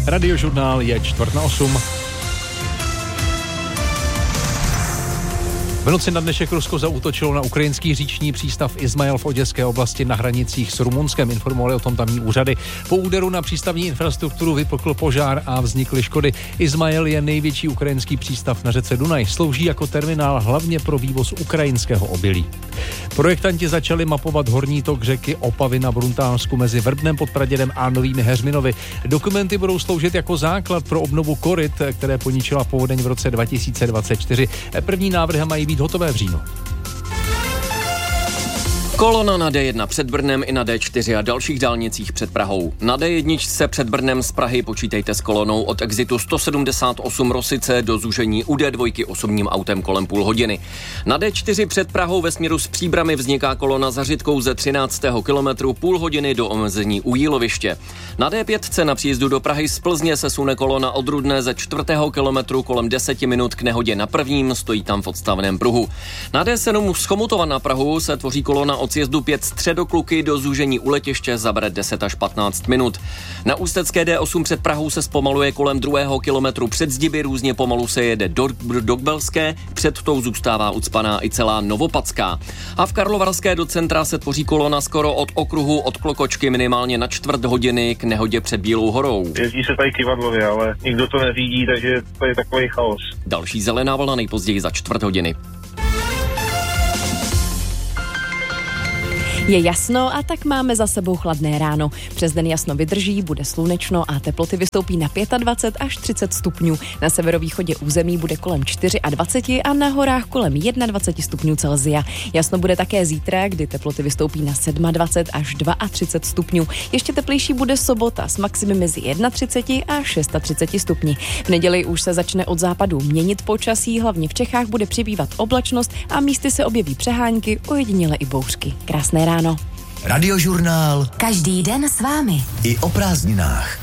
Radiožurnál je 7:45. V noci na dnešek Rusko zaútočilo na ukrajinský říční přístav Izmail v Oděské oblasti na hranicích s Rumunskem, informovali o tom tamní úřady. Po úderu na přístavní infrastrukturu vypukl požár a vznikly škody. Izmail je největší ukrajinský přístav na řece Dunaj. Slouží jako terminál hlavně pro vývoz ukrajinského obilí. Projektanti začali mapovat horní tok řeky Opavy na Bruntánsku mezi Vrbnem pod Pradědem a Novými Heřminovy. Dokumenty budou sloužit jako základ pro obnovu koryt, které poničila povodeň v roce 2024. První návrhy mají být hotové v říjnu. Kolona na D1 před Brnem i na D4 a dalších dálnicích před Prahou. Na D1 před Brnem z Prahy počítejte s kolonou od exitu 178 Rosice do zúžení u D2 osobním autem kolem půl hodiny. Na D4 před Prahou ve směru z Příbrami vzniká kolona za Řitkou ze 13. kilometru půl hodiny do omezení u Jíloviště. Na D5 na příjezdu do Prahy z Plzně se sune kolona od Rudné ze 4. kilometru kolem 10 minut k nehodě na prvním, stojí tam v odstavném pruhu. Na D7 z Chomutova na Prahu se tvoří kolona od sjezdu 5 Středokluky do zúžení u Letiště zabere 10 až 15 minut. Na ústecké D8 před Prahou se zpomaluje kolem 2. kilometru před Zdiby, různě pomalu se jede do Dogbelské, před tou zůstává ucpaná i celá Novopadská. A v Karlovarské do centra se tvoří kolona skoro od okruhu od Klokočky minimálně na čtvrt hodiny k nehodě před Bílou horou. Jezdí se tady kyvadlově, ale nikdo to neřídí, takže to je takový chaos. Další zelená vlna nejpozději za čtvrt hodiny. Je jasno a tak máme za sebou chladné ráno. Přes den jasno vydrží, bude slunečno a teploty vystoupí na 25 až 30 stupňů. Na severovýchodě území bude kolem 24 a na horách kolem 21 stupňů Celsia. Jasno bude také zítra, kdy teploty vystoupí na 27 až 32 stupňů. Ještě teplejší bude sobota s maximy mezi 31 a 36 stupni. V neděli už se začne od západu měnit počasí, hlavně v Čechách bude přibývat oblačnost a místy se objeví přehánky, ojediněle i bouřky. Krásné ráno. Radiožurnál. Každý den s vámi. I o prázdninách.